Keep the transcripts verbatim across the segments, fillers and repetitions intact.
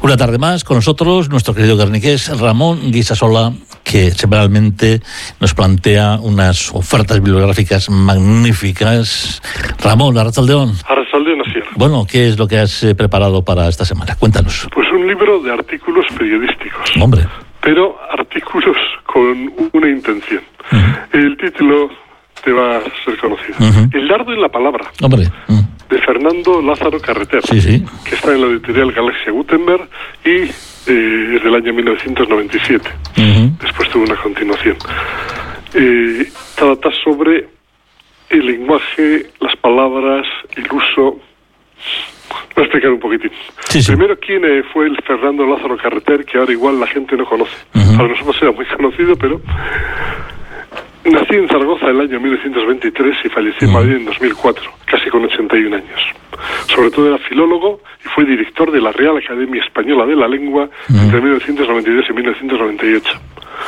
Una tarde más con nosotros nuestro querido guerniqués Ramón Guisasola, que semanalmente nos plantea unas ofertas bibliográficas magníficas. Ramón, Arratsaldeón. Arratsaldeón, así es. Bueno, ¿qué es lo que has eh, preparado para esta semana? Cuéntanos. Pues un libro de artículos periodísticos. Hombre. Pero artículos con una intención. Uh-huh. El título te va a ser conocido. Uh-huh. El dardo en la palabra. Hombre. Uh-huh. De Fernando Lázaro Carreter, sí, sí. que está en la editorial Galaxia Gutenberg y eh, es del año mil novecientos noventa y siete. Uh-huh. Después tuvo una continuación. Eh, trata sobre el lenguaje, las palabras, el uso. Voy a explicar un poquitín. Sí, sí. Primero, ¿quién eh, fue el Fernando Lázaro Carreter, que ahora igual la gente no conoce? Uh-huh. Para nosotros era muy conocido, pero... Nací en Zaragoza en el año mil novecientos veintitrés y fallecí en Madrid en dos mil cuatro, casi con ochenta y un años. Sobre todo era filólogo y fue director de la Real Academia Española de la Lengua uh-huh. entre mil novecientos noventa y dos y mil novecientos noventa y ocho.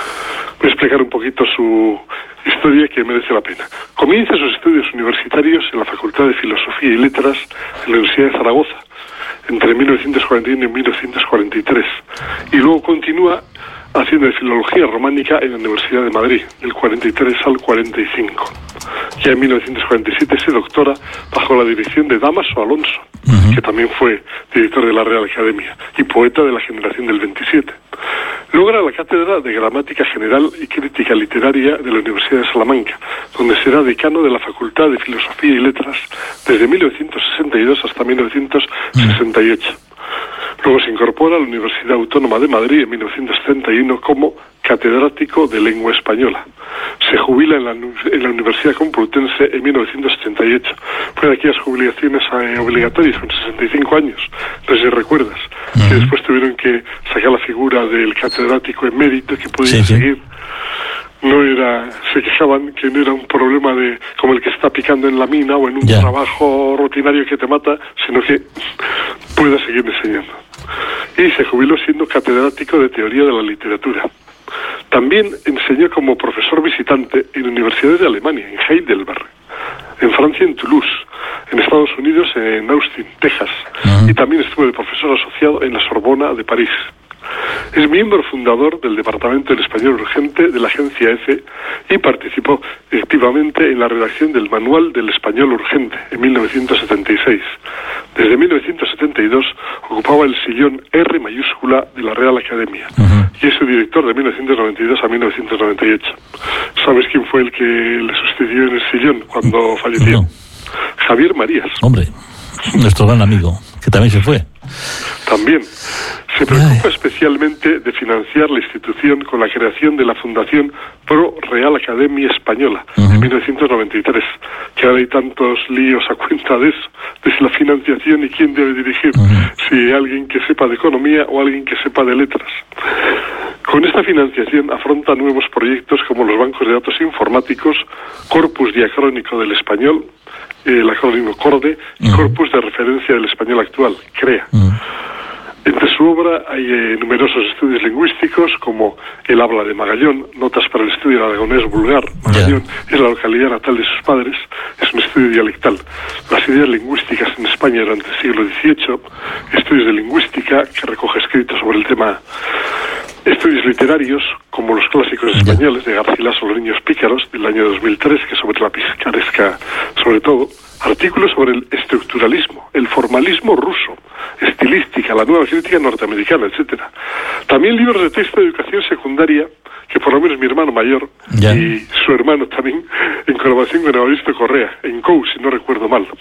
Voy a explicar un poquito su historia, que merece la pena. Comienza sus estudios universitarios en la Facultad de Filosofía y Letras de la Universidad de Zaragoza entre mil novecientos cuarenta y uno y mil novecientos cuarenta y tres y luego continúa haciendo de Filología Románica en la Universidad de Madrid, del cuarenta y tres al cuarenta y cinco. Ya en mil novecientos cuarenta y siete se doctora bajo la dirección de Dámaso Alonso, uh-huh. que también fue director de la Real Academia y poeta de la generación del veintisiete. Logra la cátedra de Gramática General y Crítica Literaria de la Universidad de Salamanca, donde será decano de la Facultad de Filosofía y Letras desde mil novecientos sesenta y dos hasta mil novecientos sesenta y ocho. Luego se incorpora a la Universidad Autónoma de Madrid en mil novecientos setenta y uno como catedrático de lengua española. Se jubila en la, en la Universidad Complutense en mil novecientos ochenta y ocho. Fue de aquellas jubilaciones eh, obligatorias con sesenta y cinco años, no sé si recuerdas, uh-huh. que después tuvieron que sacar la figura del catedrático emérito que podía sí, seguir. Sí. No era, se quejaban que no era un problema de como el que está picando en la mina o en un yeah. trabajo rutinario que te mata, sino que pueda seguir enseñando. Y se jubiló siendo catedrático de Teoría de la Literatura. También enseñó como profesor visitante en universidades de Alemania, en Heidelberg, en Francia, en Toulouse, en Estados Unidos, en Austin, Texas, uh-huh. y también estuvo de profesor asociado en la Sorbona de París. Es miembro fundador del Departamento del Español Urgente de la agencia EFE y participó activamente en la redacción del Manual del Español Urgente en mil novecientos setenta y seis. Desde mil novecientos setenta y dos ocupaba el sillón R mayúscula de la Real Academia uh-huh. y es su director de mil novecientos noventa y dos a mil novecientos noventa y ocho. ¿Sabes quién fue el que le sustituyó en el sillón cuando falleció? No. Javier Marías. Hombre, nuestro gran amigo, que también se fue. También. Se preocupa Ay. especialmente de financiar la institución con la creación de la Fundación Pro Real Academia Española uh-huh. en mil novecientos noventa y tres, que ahora hay tantos líos a cuenta de eso, de la financiación y quién debe dirigir, uh-huh. si alguien que sepa de economía o alguien que sepa de letras. Con esta financiación afronta nuevos proyectos como los bancos de datos informáticos, Corpus Diacrónico del Español, el acrónimo CORDE, y uh-huh. Corpus de Referencia del Español Actual, CREA. Uh-huh. Entre su obra hay eh, numerosos estudios lingüísticos como El habla de Magallón, Notas para el estudio del aragonés vulgar. Magallón yeah. es la localidad natal de sus padres, es un estudio dialectal. Las ideas lingüísticas en España durante el siglo dieciocho, estudios de lingüística que recoge escritos sobre el tema. Estudios literarios, como los clásicos españoles de Garcilaso, Los niños pícaros, del año dos mil tres, que sobre la picaresca, sobre todo. Artículos sobre el estructuralismo, el formalismo ruso, estilística, la nueva crítica norteamericana, etcétera. También libros de texto de educación secundaria, que por lo menos mi hermano mayor yeah. y su hermano también, en colaboración con Evaristo Correa, en C O U, si no recuerdo mal,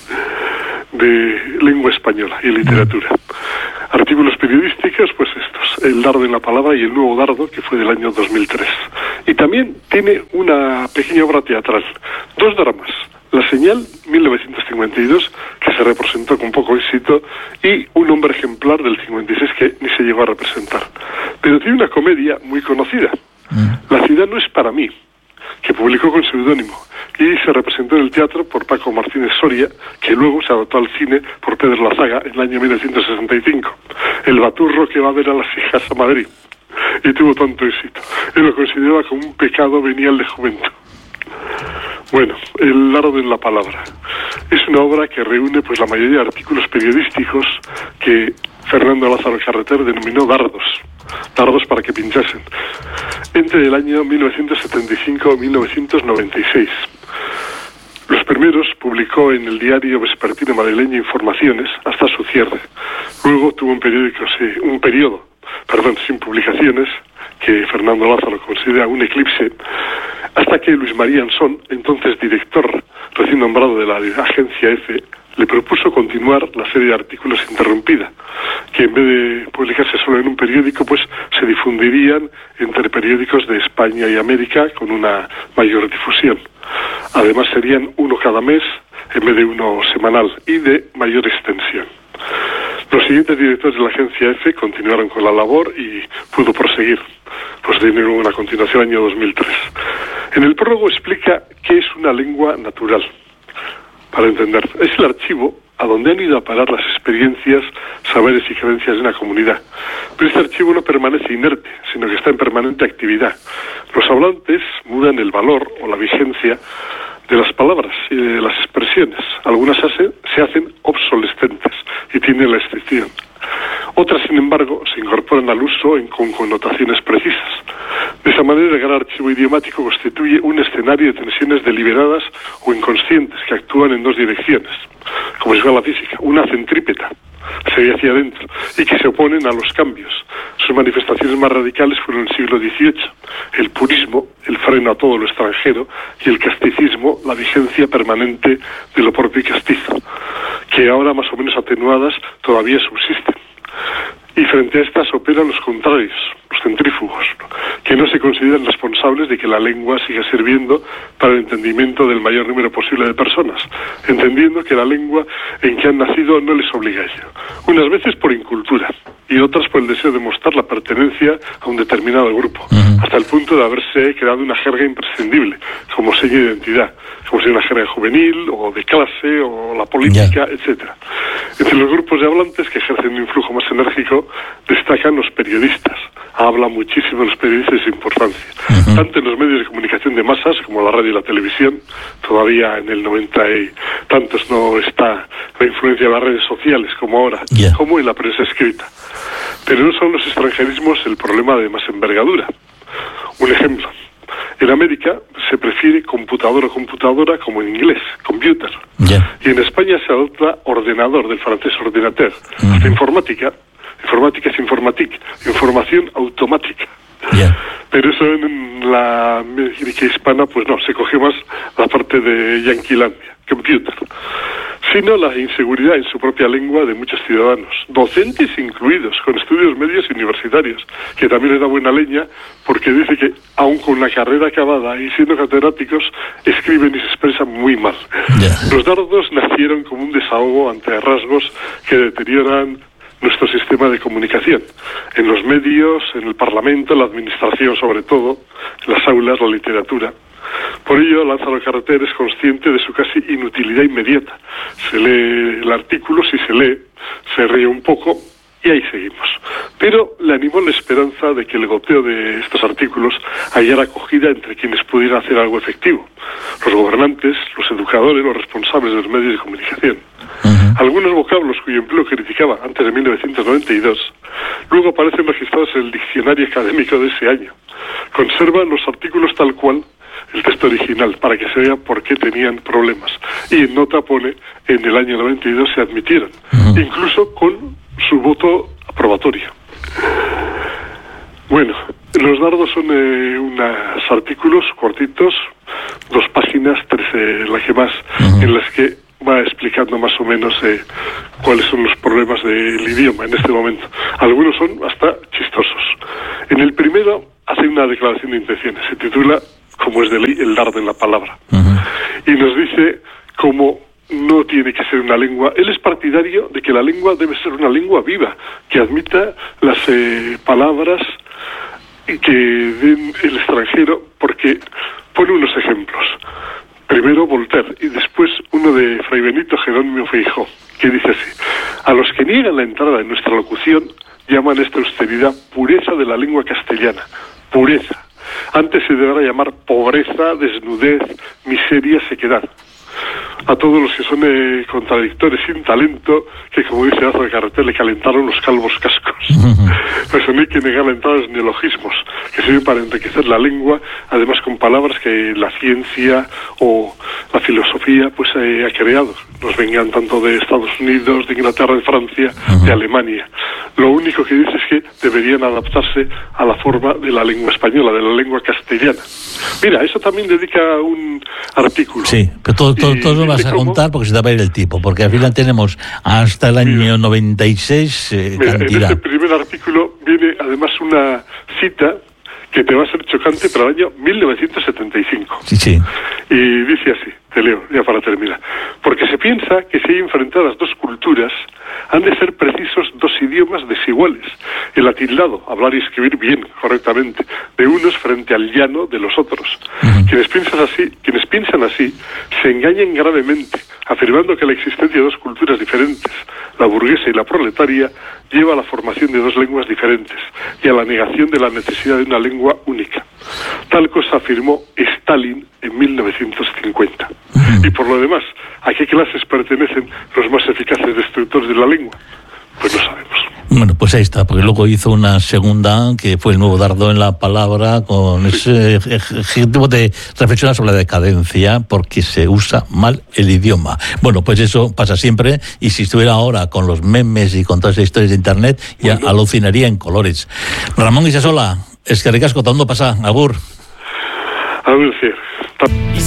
de lengua española y literatura. Artículos periodísticos, pues estos, El dardo en la palabra y El nuevo dardo, que fue del año dos mil tres. Y también tiene una pequeña obra teatral, dos dramas. La señal, mil novecientos cincuenta y dos, que se representó con poco éxito, y Un hombre ejemplar del cincuenta y seis, que ni se llegó a representar. Pero tiene una comedia muy conocida, mm. La ciudad no es para mí, que publicó con seudónimo, y se representó en el teatro por Paco Martínez Soria, que luego se adaptó al cine por Pedro Lazaga en el año mil novecientos sesenta y cinco. El baturro que va a ver a las hijas a Madrid. Y tuvo tanto éxito. Él lo consideraba como un pecado venial de juventud. Bueno, El arte en la palabra es una obra que reúne pues la mayoría de artículos periodísticos que Fernando Lázaro Carreter denominó dardos, dardos para que pinchasen, entre el año mil novecientos setenta y cinco y mil novecientos noventa y seis. Los primeros publicó en el diario vespertino madrileño Informaciones hasta su cierre. Luego tuvo un periódico, sí, un periodo, perdón, sin publicaciones, que Fernando Lázaro considera un eclipse, hasta que Luis María Ansón, entonces director recién nombrado de la agencia EFE, le propuso continuar la serie de artículos interrumpida, que en vez de publicarse solo en un periódico, pues se difundirían entre periódicos de España y América con una mayor difusión. Además serían uno cada mes en vez de uno semanal y de mayor extensión. Los siguientes directores de la agencia EFE continuaron con la labor y pudo proseguir, pues de nuevo una continuación año dos mil tres. En el prólogo explica qué es una lengua natural. Para entender, es el archivo a donde han ido a parar las experiencias, saberes y creencias de una comunidad. Pero este archivo no permanece inerte, sino que está en permanente actividad. Los hablantes mudan el valor o la vigencia de las palabras y de las expresiones. Algunas hace, se hacen obsolescentes y tienen la excepción. Otras, sin embargo, se incorporan al uso en, con connotaciones precisas. De esa manera, el gran archivo idiomático constituye un escenario de tensiones deliberadas o inconscientes que actúan en dos direcciones, como si fuera la física, una centrípeta, sería hacia adentro, y que se oponen a los cambios. Sus manifestaciones más radicales fueron en el siglo dieciocho, el purismo, el freno a todo lo extranjero, y el casticismo, la vigencia permanente de lo propio y castizo, que ahora más o menos atenuadas todavía subsisten. Y frente a estas operan los contrarios, los centrífugos, que no se consideran responsables de que la lengua siga sirviendo para el entendimiento del mayor número posible de personas, entendiendo que la lengua en que han nacido no les obliga a ello, unas veces por incultura y otras por el deseo de mostrar la pertenencia a un determinado grupo, uh-huh. hasta el punto de haberse creado una jerga imprescindible, como seña de identidad, como si una jerga juvenil o de clase o la política, yeah. etcétera. Entre los grupos de hablantes que ejercen un influjo más enérgico destacan los periodistas. Habla muchísimo de los periodistas de su importancia, uh-huh. tanto en los medios de comunicación de masas como la radio y la televisión. Todavía en el noventa y tantos no está la influencia de las redes sociales como ahora, yeah. como en la prensa escrita. Pero no son los extranjerismos el problema de más envergadura. Un ejemplo. En América se prefiere computador o computadora como en inglés, computer. Yeah. Y en España se adopta ordenador, del francés ordinateur. Uh-huh. Hasta informática. Informática es informatique, información automática. Yeah. Pero eso en la América hispana, pues no, se cogió más la parte de Yanquilandia, computer. Sino la inseguridad en su propia lengua de muchos ciudadanos, docentes incluidos, con estudios medios y universitarios, que también les da buena leña, porque dice que, aun con la carrera acabada y siendo catedráticos, escriben y se expresan muy mal. Yeah. Los dardos nacieron como un desahogo ante rasgos que deterioran nuestro sistema de comunicación, en los medios, en el Parlamento, en la administración sobre todo, en las aulas, la literatura. Por ello, Lázaro Carreter es consciente de su casi inutilidad inmediata. Se lee el artículo, si se lee, se ríe un poco y ahí seguimos. Pero le animó la esperanza de que el goteo de estos artículos hallara acogida entre quienes pudieran hacer algo efectivo. Los gobernantes, los educadores, los responsables de los medios de comunicación. Uh-huh. Algunos vocablos cuyo empleo criticaba antes de mil novecientos noventa y dos, luego aparecen registrados en el diccionario académico de ese año. Conservan los artículos tal cual el texto original, para que se vea por qué tenían problemas. Y en nota pone, en el año noventa y dos se admitieron, uh-huh. incluso con su voto aprobatorio. Bueno, los dardos son eh, unos artículos cortitos, dos páginas, tres, eh, la que más, uh-huh. en las que va explicando más o menos eh, cuáles son los problemas del idioma en este momento. Algunos son hasta chistosos. En el primero hace una declaración de intenciones, se titula, como es de ley, el dardo en la palabra. Uh-huh. Y nos dice cómo no tiene que ser una lengua. Él es partidario de que la lengua debe ser una lengua viva, que admita las eh, palabras que den el extranjero, porque pone unos ejemplos. Primero Voltaire y después uno de Fray Benito Jerónimo Feijó, que dice así: a los que niegan la entrada en nuestra locución llaman esta austeridad pureza de la lengua castellana, pureza. Antes se deberá llamar pobreza, desnudez, miseria, sequedad. A todos los que son eh, contradictores sin talento, que como dice Lázaro Carreter, le calentaron los calvos cascos. Pues no hay que negar la entrada de los neologismos, que sirven para enriquecer la lengua, además con palabras que la ciencia o la filosofía pues eh, ha creado. Nos vengan tanto de Estados Unidos, de Inglaterra, de Francia, uh-huh. de Alemania. Lo único que dice es que deberían adaptarse a la forma de la lengua española, de la lengua castellana. Mira, eso también dedica un artículo. Sí, pero todo, todo, todo lo vas a cómo... contar porque se te va a ir el tipo, porque al final tenemos hasta el año mira, noventa y seis eh, mira, cantidad. En este primer artículo viene además una cita que te va a ser chocante para el año mil novecientos setenta y cinco. Sí, sí. Y dice así, te leo, ya para terminar. Porque se piensa que si hay enfrentadas dos culturas, han de ser precisos dos idiomas desiguales. El atildado, hablar y escribir bien, correctamente, de unos frente al llano de los otros. Uh-huh. Quienes piensan así, quienes piensan así, se engañan gravemente, afirmando que la existencia de dos culturas diferentes, la burguesa y la proletaria, lleva a la formación de dos lenguas diferentes y a la negación de la necesidad de una lengua única. Tal cosa afirmó Stalin en mil novecientos cincuenta. Uh-huh. Y por lo demás, ¿a qué clases pertenecen los más eficaces destructores de la lengua? Pues no sabemos. Bueno, pues ahí está, porque luego hizo una segunda, que fue el nuevo dardo en la palabra, con ese objetivo de reflexionar sobre la decadencia, porque se usa mal el idioma. Bueno, pues eso pasa siempre, y si estuviera ahora con los memes y con todas las historias de internet, ya bueno. alucinaría en colores. Ramón Guisasola, eskerrik asko, ondo pasa, agur. Agur, sí.